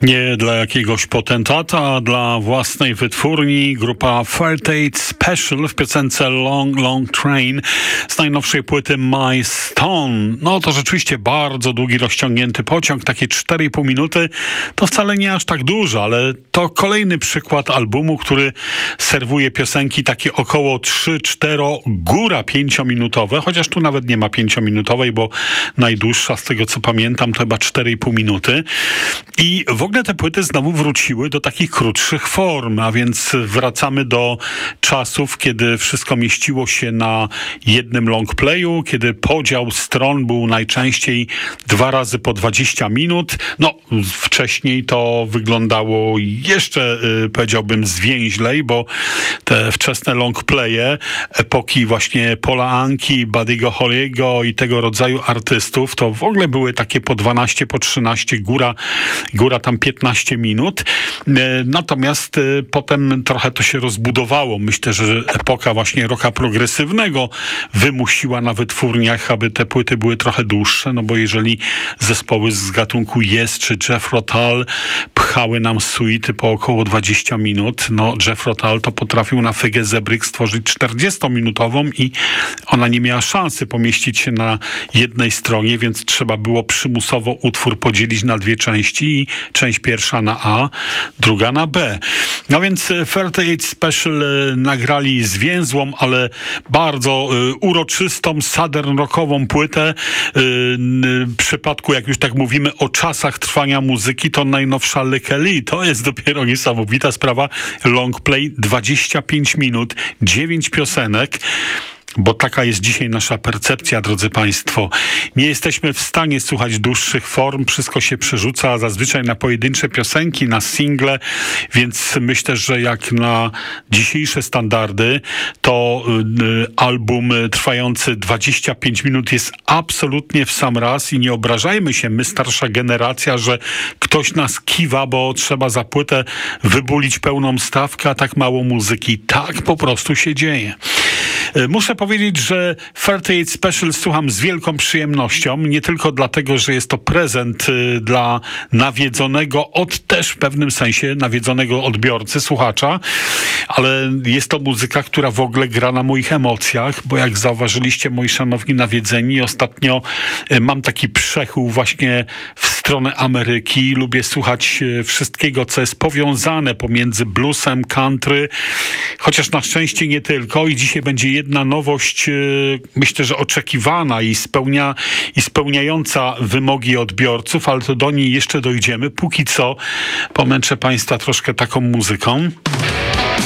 Nie dla jakiegoś potentata, a dla własnej wytwórni grupa Fairtate Special w piosence Long Long Train z najnowszej płyty My Stone. No to rzeczywiście bardzo długi, rozciągnięty pociąg, takie 4,5 minuty. To wcale nie aż tak dużo, ale to kolejny przykład albumu, który serwuje piosenki takie około 3-4, góra 5-minutowe, chociaż tu nawet nie ma 5-minutowej, bo najdłuższa z tego co pamiętam to chyba 4,5 minuty. I w ogóle te płyty znowu wróciły do takich krótszych form, a więc wracamy do czasów, kiedy wszystko mieściło się na jednym longplayu, kiedy podział stron był najczęściej 2 razy po 20 minut. No, wcześniej to wyglądało jeszcze, powiedziałbym, zwięźlej, bo te wczesne longplaye epoki właśnie Paula Anki, Buddy'ego Holly'ego i tego rodzaju artystów, to w ogóle były takie po 12, po 13, góra tam 15 minut. Natomiast potem trochę to się rozbudowało. Myślę, że epoka właśnie rocka progresywnego wymusiła na wytwórniach, aby te płyty były trochę dłuższe, no bo jeżeli zespoły z gatunku Yes czy Jethro Tull pchały nam suity po około 20 minut, no Jethro Tull to potrafił na Figę Zebryk stworzyć 40-minutową i ona nie miała szansy pomieścić się na jednej stronie, więc trzeba było przymusowo utwór podzielić na 2 części i część pierwsza na A, druga na B. No więc Fairtate Special nagrali zwięzłą, ale bardzo uroczystą, southern rockową płytę. W przypadku, jak już tak mówimy o czasach trwania muzyki, to najnowsza Lykke Li. To jest dopiero niesamowita sprawa. Longplay 25 minut, 9 piosenek. Bo taka jest dzisiaj nasza percepcja, drodzy Państwo. Nie jesteśmy w stanie słuchać dłuższych form, wszystko się przerzuca zazwyczaj na pojedyncze piosenki, na single, więc myślę, że jak na dzisiejsze standardy, to album trwający 25 minut jest absolutnie w sam raz i nie obrażajmy się, my starsza generacja, że ktoś nas kiwa, bo trzeba za płytę wybulić pełną stawkę, a tak mało muzyki. Tak po prostu się dzieje. Muszę powiedzieć, że Fairtate Special słucham z wielką przyjemnością, nie tylko dlatego, że jest to prezent dla nawiedzonego, też w pewnym sensie nawiedzonego odbiorcy, słuchacza, ale jest to muzyka, która w ogóle gra na moich emocjach, bo jak zauważyliście, moi szanowni nawiedzeni, ostatnio mam taki przechył właśnie w stronę Ameryki. Lubię słuchać wszystkiego, co jest powiązane pomiędzy bluesem, country, chociaż na szczęście nie tylko. I dzisiaj będzie jedna nowość, myślę, że oczekiwana i spełniająca wymogi odbiorców, ale to do niej jeszcze dojdziemy. Póki co pomęczę Państwa troszkę taką muzyką.